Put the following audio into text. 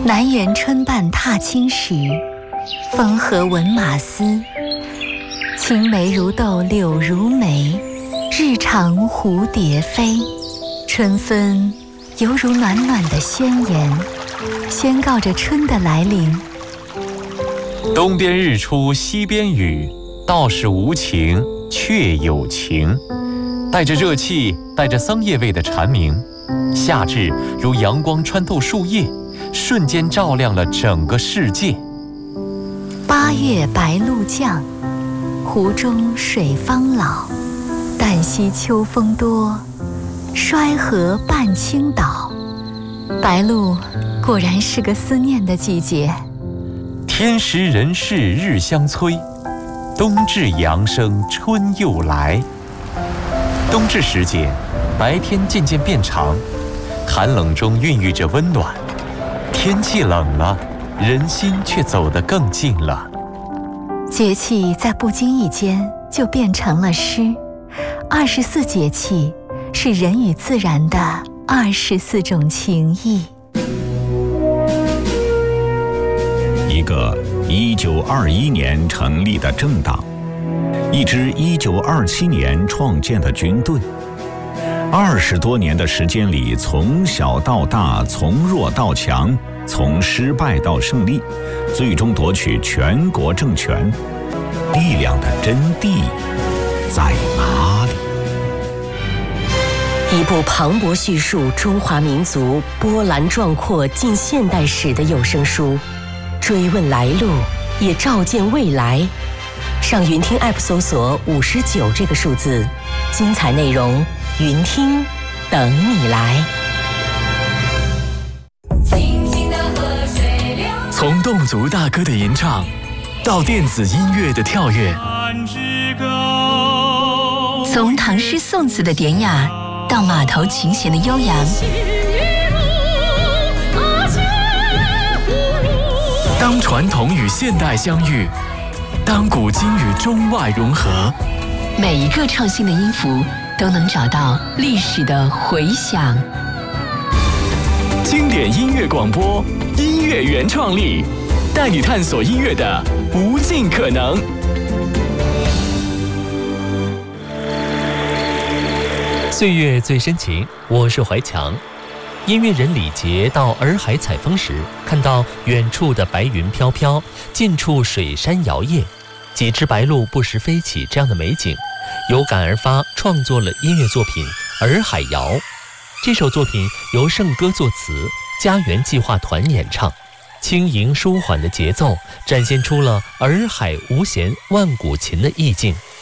南园春半踏青时，风和闻马嘶。青梅如豆柳如眉，日长蝴蝶飞。春分犹如暖暖的宣言，宣告着春的来临。 东边日出西边雨，道是无晴却有晴。带着热气，带着桑叶味的蝉鸣，夏至如阳光穿透树叶，瞬间照亮了整个世界。 8月白露降，湖中水方老。旦夕秋风多，衰河半倾倒。白露果然是个思念的季节。 天时人事日相催，冬至阳生春又来。冬至时节，白天渐渐变长，寒冷中孕育着温暖。天气冷了，人心却走得更近了。 节气在不经意间就变成了诗。24节气是人与自然的24种情谊。 一个1921年成立的政党，一支1927年创建的军队，20多年的时间里，从小到大，从弱到强，从失败到胜利，最终夺取全国政权。力量的真谛在哪里？ 一部磅礴叙述中华民族波澜壮阔近现代史的有声书，追问来路，也照见未来。上云听 App 搜索59这个数字，精彩内容，云听等你来。 从侗族大歌的吟唱，到电子音乐的跳跃， 从唐诗宋词的典雅，到马头琴弦的悠扬。 当传统与现代相遇，当古今与中外融合， 每一个创新的音符都能找到历史的回响。 经典音乐广播，音乐原创力，带你探索音乐的无尽可能。 岁月最深情，我是怀强。音乐人李杰到洱海采风时，看到远处的白云飘飘，近处水山摇曳，几只白鹭不时飞起，这样的美景，有感而发，创作了音乐作品《洱海谣》。这首作品由圣歌作词，家园计划团演唱，轻盈舒缓的节奏展现出了洱海无弦万古琴的意境。